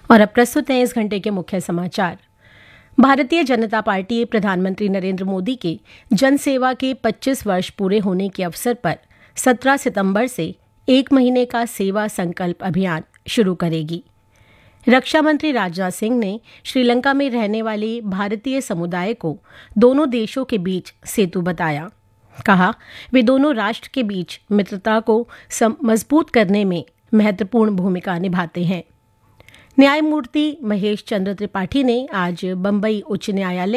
और अब प्रस्तुत हैं इस घंटे के मुख्य समाचार। भारतीय जनता पार्टी प्रधानमंत्री नरेंद्र मोदी के जनसेवा के 25 वर्ष पूरे होने के अवसर पर 17 सितंबर से 1 महीने का सेवा संकल्प अभियान शुरू करेगी। रक्षा मंत्री राजनाथ सिंह ने श्रीलंका में रहने वाले भारतीय समुदाय को दोनों देशों के बीच सेतु बताया। कहा, वे दोनों राष्ट्र के बीच मित्रता को मजबूत करने में महत्वपूर्ण भूमिका निभाते हैं। न्यायमूर्ति महेश चंद्र त्रिपाठी ने आज बंबई उच्च न्यायालय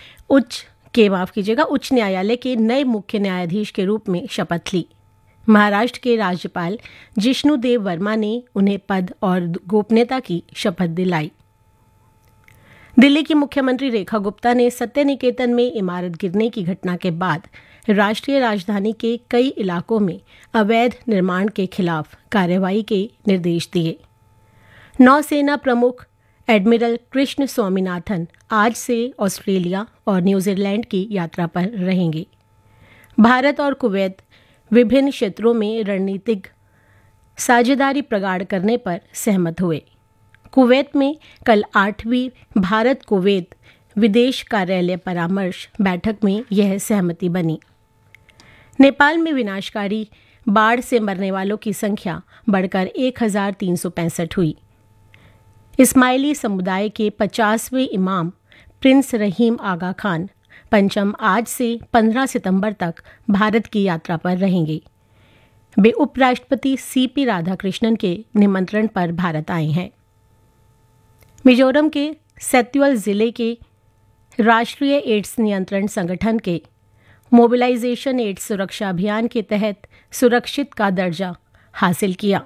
के नए मुख्य न्यायाधीश के रूप में शपथ ली। महाराष्ट्र के राज्यपाल जिष्णु देव वर्मा ने उन्हें पद और गोपनीयता की शपथ दिलाई। दिल्ली की मुख्यमंत्री रेखा गुप्ता ने सत्य निकेतन में इमारत गिरने की घटना के बाद राष्ट्रीय राजधानी के कई इलाकों में अवैध निर्माण के खिलाफ कार्रवाई के निर्देश दिए। नौसेना प्रमुख एडमिरल कृष्ण स्वामीनाथन आज से ऑस्ट्रेलिया और न्यूजीलैंड की यात्रा पर रहेंगे। भारत और कुवैत विभिन्न क्षेत्रों में रणनीतिक साझेदारी प्रगाढ़ करने पर सहमत हुए। कुवैत में कल 8वीं भारत कुवैत विदेश कार्यालय परामर्श बैठक में यह सहमति बनी। नेपाल में विनाशकारी बाढ़ से मरने वालों की संख्या बढ़कर 1365 हुई। इस्माइली समुदाय के 50वें इमाम प्रिंस रहीम आगा खान पंचम आज से 15 सितंबर तक भारत की यात्रा पर रहेंगे। वे उपराष्ट्रपति सीपी राधाकृष्णन के निमंत्रण पर भारत आए हैं। मिजोरम के सेत्युअल जिले के राष्ट्रीय एड्स नियंत्रण संगठन के मोबिलाइजेशन एड्स सुरक्षा अभियान के तहत सुरक्षित का दर्जा हासिल किया।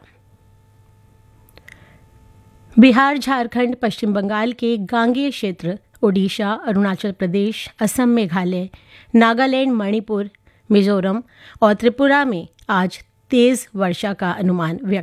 बिहार, झारखंड, पश्चिम बंगाल के गांगेय क्षेत्र, ओडिशा, अरुणाचल प्रदेश, असम, मेघालय, नागालैंड, मणिपुर, मिजोरम और त्रिपुरा में आज तेज वर्षा का अनुमान व्यक्त